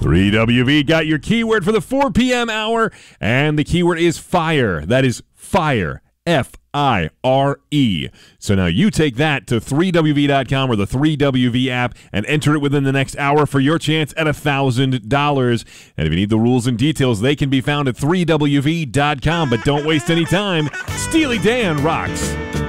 3WV got your keyword for the 4 p.m. hour, and the keyword is fire. That is fire, F-I-R-E. So now you take that to 3WV.com or the 3WV app and enter it within the next hour for your chance at $1,000. And if you need the rules and details, they can be found at 3WV.com. But don't waste any time. Steely Dan rocks.